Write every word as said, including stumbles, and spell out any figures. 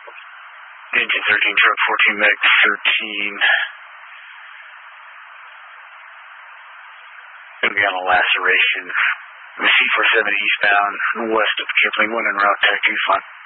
Engine thirteen, truck fourteen, Meg thirteen. Gonna be on a laceration. C forty-seven eastbound, west of Kipling, one en route, tag two five.